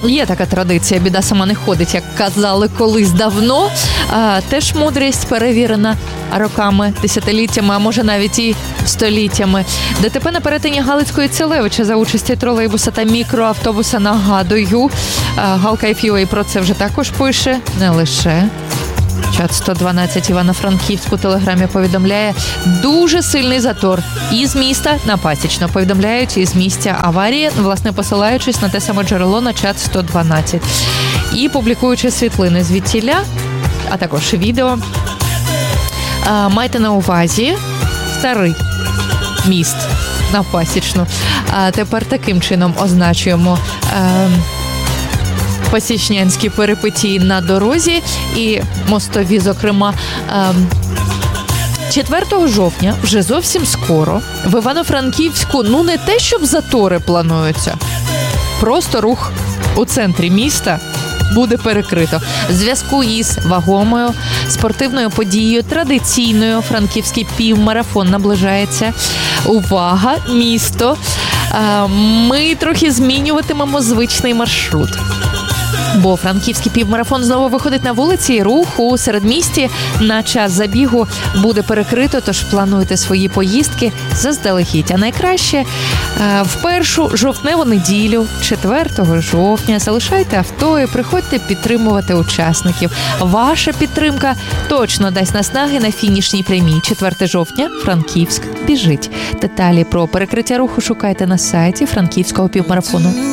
Є така традиція, біда сама не ходить, як казали колись давно. Теж мудрість перевірена роками, десятиліттями, а може навіть і століттями. ДТП на перетині Галицької Целевича за участі тролейбуса та мікроавтобуса, нагадую. Галка.FUA про це вже також пише, не лише. Чат 112 Івано-Франківську телеграмі повідомляє дуже сильний затор із міста на Пасічно. Повідомляють із місця аварії, власне, посилаючись на те саме джерело на чат 112. І публікуючи світлини звідтіля, а також відео. Майте на увазі старий міст на Пасічну. Тепер таким чином означуємо пасічнянські перипетії на дорозі і мостові, зокрема. 4 жовтня, вже зовсім скоро, в Івано-Франківську, не те, щоб затори плануються, просто рух у центрі міста буде перекрито. В зв'язку із вагомою спортивною подією, традиційною, франківський півмарафон наближається. Увага, місто! Ми трохи змінюватимемо звичний маршрут. Бо франківський півмарафон знову виходить на вулиці, рух у середмісті на час забігу буде перекрито, тож плануйте свої поїздки заздалегідь. А найкраще в першу жовтневу неділю, 4 жовтня, залишайте авто і приходьте підтримувати учасників. Ваша підтримка точно дасть наснаги на фінішній прямій. 4 жовтня, Франківськ біжить. Деталі про перекриття руху шукайте на сайті Франківського півмарафону.